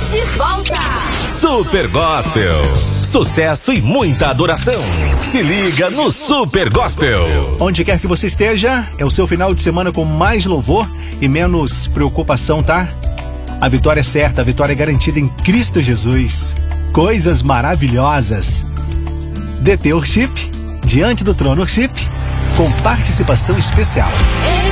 de volta. Super Gospel. Sucesso e muita adoração. Se liga no Super Gospel. Onde quer que você esteja, é o seu final de semana com mais louvor e menos preocupação, tá? A vitória é certa, a vitória é garantida em Cristo Jesus. Coisas maravilhosas. DT Worship, Diante do Trono Worship, com participação especial.